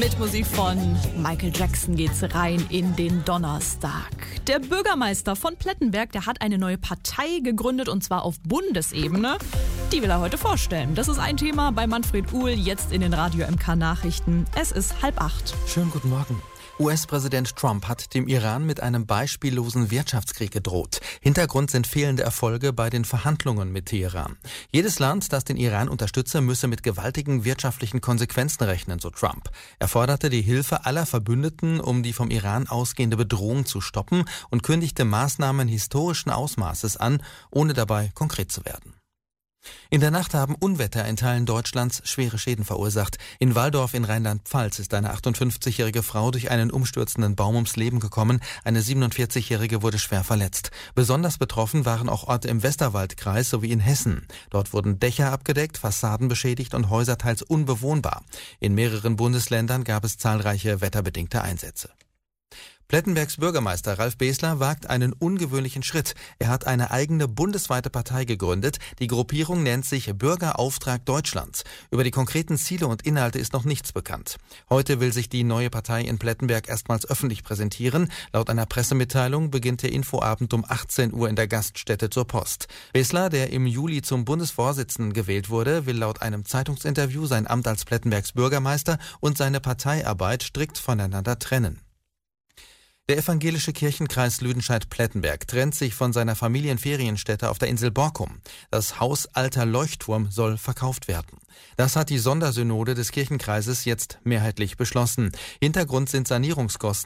Mit Musik von Michael Jackson geht's rein in den Donnerstag. Der Bürgermeister von Plettenberg, der hat eine neue Partei gegründet und zwar auf Bundesebene. Die will er heute vorstellen. Das ist ein Thema bei Manfred Uhl, jetzt in den Radio MK Nachrichten. Es ist 7:30. Schönen guten Morgen. US-Präsident Trump hat dem Iran mit einem beispiellosen Wirtschaftskrieg gedroht. Hintergrund sind fehlende Erfolge bei den Verhandlungen mit Teheran. Jedes Land, das den Iran unterstütze, müsse mit gewaltigen wirtschaftlichen Konsequenzen rechnen, so Trump. Er forderte die Hilfe aller Verbündeten, um die vom Iran ausgehende Bedrohung zu stoppen und kündigte Maßnahmen historischen Ausmaßes an, ohne dabei konkret zu werden. In der Nacht haben Unwetter in Teilen Deutschlands schwere Schäden verursacht. In Walldorf in Rheinland-Pfalz ist eine 58-jährige Frau durch einen umstürzenden Baum ums Leben gekommen. Eine 47-jährige wurde schwer verletzt. Besonders betroffen waren auch Orte im Westerwaldkreis sowie in Hessen. Dort wurden Dächer abgedeckt, Fassaden beschädigt und Häuser teils unbewohnbar. In mehreren Bundesländern gab es zahlreiche wetterbedingte Einsätze. Plettenbergs Bürgermeister Ralf Besler wagt einen ungewöhnlichen Schritt. Er hat eine eigene bundesweite Partei gegründet. Die Gruppierung nennt sich Bürgerauftrag Deutschland. Über die konkreten Ziele und Inhalte ist noch nichts bekannt. Heute will sich die neue Partei in Plettenberg erstmals öffentlich präsentieren. Laut einer Pressemitteilung beginnt der Infoabend um 18 Uhr in der Gaststätte zur Post. Besler, der im Juli zum Bundesvorsitzenden gewählt wurde, will laut einem Zeitungsinterview sein Amt als Plettenbergs Bürgermeister und seine Parteiarbeit strikt voneinander trennen. Der evangelische Kirchenkreis Lüdenscheid-Plettenberg trennt sich von seiner Familienferienstätte auf der Insel Borkum. Das Haus Alter Leuchtturm soll verkauft werden. Das hat die Sondersynode des Kirchenkreises jetzt mehrheitlich beschlossen. Hintergrund sind Sanierungskosten